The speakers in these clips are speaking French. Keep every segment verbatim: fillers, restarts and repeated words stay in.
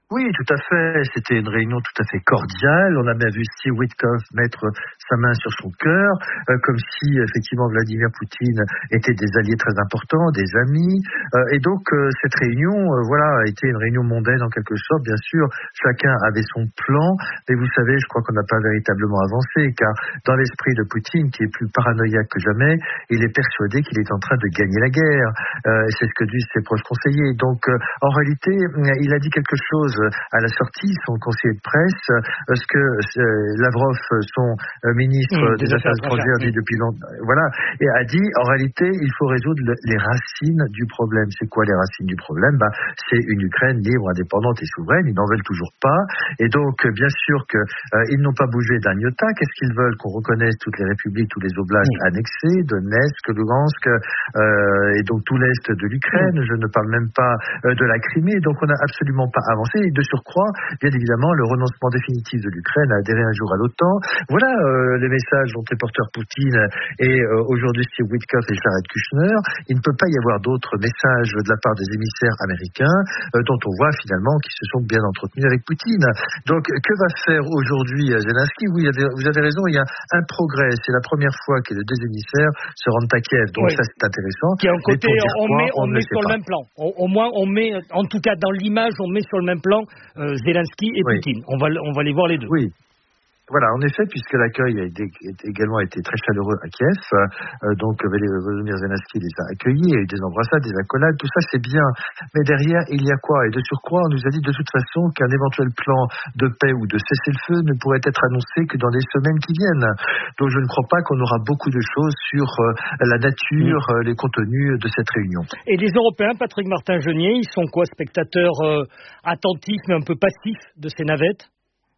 Oui, tout à fait. C'était une réunion tout à fait cordiale. On a bien vu Steve Witkoff mettre sa main sur son cœur, euh, comme si effectivement Vladimir Poutine était des alliés très importants, des amis. Euh, et donc euh, cette réunion, euh, voilà, a été une réunion mondaine en quelque sorte. Bien sûr, chacun avait son plan, mais vous savez, je crois qu'on n'a pas véritablement avancé, car dans l'esprit de Poutine, qui est plus paranoïaque que jamais, il est persuadé qu'il est en train de gagner la guerre. Euh, c'est ce que disent ses proches conseillers. Donc, euh, en réalité, il a dit quelque chose à la sortie, son conseiller de presse, euh, ce que euh, Lavrov, son euh, ministre mmh, des, des Affaires étrangères, dit mmh. depuis longtemps, voilà, et a dit, en réalité, il faut résoudre le, les racines du problème. C'est quoi les racines du problème? Bah, c'est une Ukraine libre, indépendante et souveraine. Ils n'en veulent toujours pas. Et donc, euh, bien sûr que euh, ils n'ont pas bougé d'un iota. Qu'est-ce qu'ils veulent? Qu'on reconnaisse toutes les républiques, tous les oblasts mmh. annexés, Donetsk, Lugansk, euh, et donc tout l'est de l'Ukraine. Mmh. Je ne parle même pas euh, de la Crimée. Donc, on n'a absolument pas avancé. Et de surcroît, bien évidemment, le renoncement définitif de l'Ukraine à adhérer un jour à l'OTAN. Voilà euh, les messages dont est porteur Poutine et euh, aujourd'hui Steve Witkoff et Jared Kushner. Il ne peut pas y avoir d'autres messages de la part des émissaires américains euh, dont on voit finalement qu'ils se sont bien entretenus avec Poutine. Donc, que va faire aujourd'hui Zelensky? Oui, vous avez raison, il y a un progrès. C'est la première fois que les deux émissaires se rendent à Kiev. Donc, oui. Ça, c'est intéressant. Qui est un côté, on quoi, met, on on met sur pas. le même plan. Au, au moins, on met, en tout cas, dans l'image, on met sur le même plan euh, Zelensky et oui. Poutine. On va, on va les voir les deux. Oui. Voilà, en effet, puisque l'accueil a été, également été très chaleureux à Kiev, euh, donc Volodymyr Zelensky les a accueillis, il y a eu des embrassades, des accolades, tout ça c'est bien. Mais derrière, il y a quoi? Et de surcroît, on nous a dit de toute façon qu'un éventuel plan de paix ou de cessez-le-feu ne pourrait être annoncé que dans les semaines qui viennent. Donc je ne crois pas qu'on aura beaucoup de choses sur euh, la nature, mmh. euh, les contenus de cette réunion. Et les Européens, Patrick Martin-Genier, ils sont quoi, spectateurs euh, attentifs mais un peu passifs de ces navettes?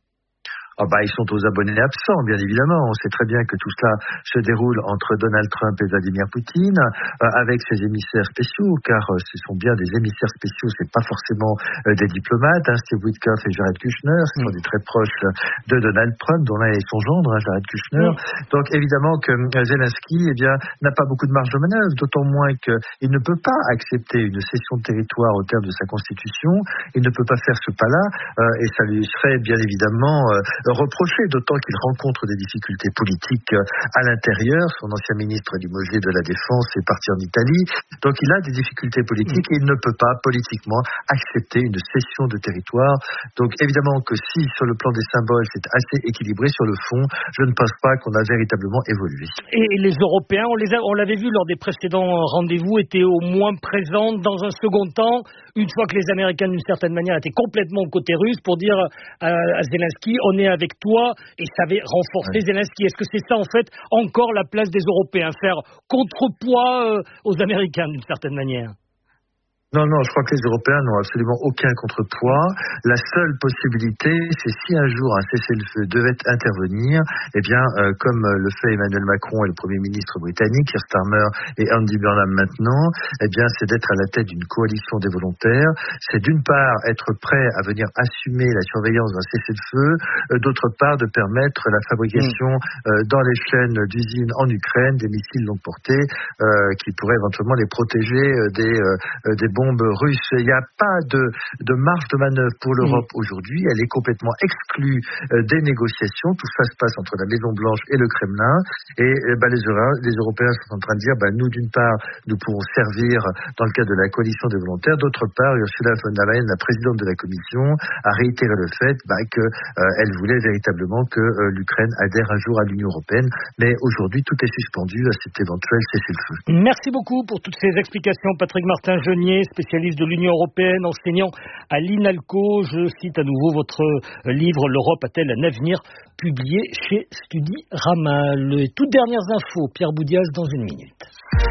Ah bah, ils sont aux abonnés absents, bien évidemment. On sait très bien que tout cela se déroule entre Donald Trump et Vladimir Poutine, euh, avec ses émissaires spéciaux, car euh, ce sont bien des émissaires spéciaux, c'est pas forcément euh, des diplomates. Hein, Steve Witkoff et Jared Kushner, ce sont mmh. des très proches de Donald Trump, dont l'un est son gendre, hein, Jared Kushner. Mmh. Donc évidemment que euh, Zelensky, eh bien, n'a pas beaucoup de marge de manœuvre, d'autant moins qu'il ne peut pas accepter une cession de territoire au terme de sa constitution. Il ne peut pas faire ce pas-là, euh, et ça lui serait bien évidemment euh, reproché, d'autant qu'il rencontre des difficultés politiques à l'intérieur. Son ancien ministre limogé de la Défense est parti en Italie. Donc il a des difficultés politiques et il ne peut pas politiquement accepter une cession de territoire. Donc évidemment que si sur le plan des symboles c'est assez équilibré, sur le fond, je ne pense pas qu'on a véritablement évolué. Et les Européens, on, les a, on l'avait vu lors des précédents rendez-vous, étaient au moins présents dans un second temps, une fois que les Américains d'une certaine manière étaient complètement au côté russe pour dire à, à Zelensky, on est avec toi, et ça avait renforcé ouais. Zelensky. Est-ce que c'est ça, en fait, encore la place des Européens, faire contrepoids euh, aux Américains, d'une certaine manière? Non, non, je crois que les Européens n'ont absolument aucun contrepoids. La seule possibilité, c'est si un jour un cessez-le-feu devait intervenir, eh bien, euh, comme le fait Emmanuel Macron et le Premier ministre britannique, Keir Starmer et Andy Burnham maintenant, eh bien, c'est d'être à la tête d'une coalition des volontaires. C'est d'une part être prêt à venir assumer la surveillance d'un cessez-le-feu, euh, d'autre part de permettre la fabrication euh, dans les chaînes d'usines en Ukraine des missiles longue portée euh, qui pourraient éventuellement les protéger euh, des, euh, des bombe russe. Il n'y a pas de, de marge de manœuvre pour l'Europe mmh. aujourd'hui. Elle est complètement exclue euh, des négociations. Tout ça se passe entre la Maison-Blanche et le Kremlin. Et euh, bah, les, les Européens sont en train de dire, bah, nous, d'une part, nous pourrons servir dans le cadre de la coalition des volontaires. D'autre part, Ursula von der Leyen, la présidente de la Commission, a réitéré le fait bah, qu'elle euh, voulait véritablement que euh, l'Ukraine adhère un jour à l'Union européenne. Mais aujourd'hui, tout est suspendu à cet éventuel cessez-le-feu. Merci beaucoup pour toutes ces explications, Patrick Martin-Genier, spécialiste de l'Union européenne, enseignant à l'INALCO. Je cite à nouveau votre livre « L'Europe a-t-elle un avenir ?», publié chez Studirama. Les toutes dernières infos, Pierre Boudias, dans une minute.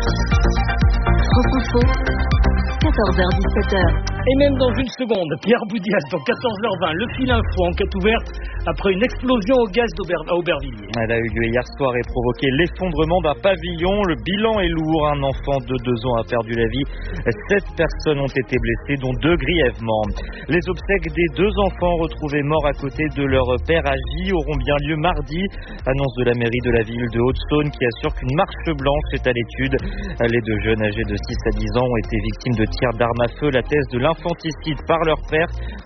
France Info, quatorze heures dix-sept heures. Et même dans une seconde, Pierre Boudias, dans quatorze heures vingt, le fil info, enquête ouverte après une explosion au gaz à Aubervilliers. Elle a eu lieu hier soir et provoqué l'effondrement d'un pavillon. Le bilan est lourd. Un enfant de deux ans a perdu la vie. Sept personnes ont été blessées, dont deux grièvement. Les obsèques des deux enfants retrouvés morts à côté de leur père âgé auront bien lieu mardi. Annonce de la mairie de la ville de Haute-Saône qui assure qu'une marche blanche est à l'étude. Les deux jeunes âgés de six à dix ans ont été victimes de tirs d'armes à feu. La thèse de l'infanticide par leur père